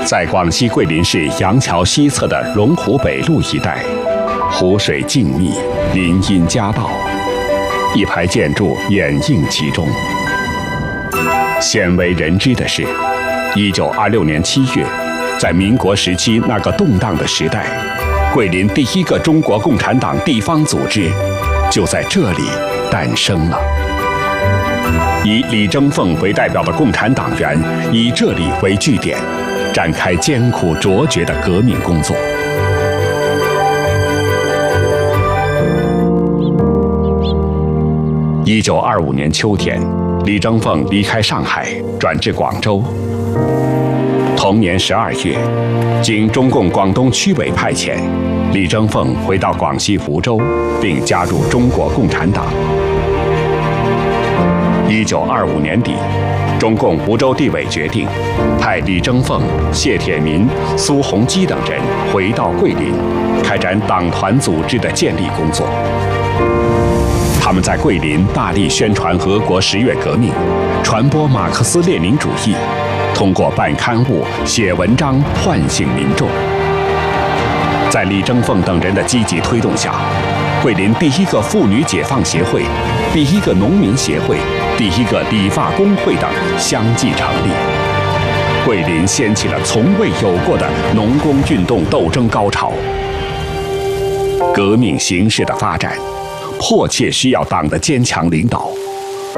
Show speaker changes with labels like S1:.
S1: 在广西桂林市杨桥西侧的龙湖北路一带，湖水静谧，林荫夹道，一排建筑掩映其中。鲜为人知的是，1926年7月，在民国时期那个动荡的时代，桂林第一个中国共产党地方组织就在这里诞生了。以李争凤为代表的共产党员以这里为据点，展开艰苦卓绝的革命工作。1925年秋天，李争凤离开上海，转至广州。同年12月，经中共广东区委派遣，李争凤回到广西梧州，并加入中国共产党。1925年底，中共梧州地委决定派李争凤、谢铁民、苏洪基等人回到桂林，开展党团组织的建立工作。他们在桂林大力宣传俄国10月革命，传播马克思列宁主义，通过办刊物、写文章唤醒民众。在李争凤等人的积极推动下，桂林第一个妇女解放协会、第一个农民协会、第一个理发工会等相继成立，桂林掀起了从未有过的农工运动斗争高潮。革命形势的发展，迫切需要党的坚强领导，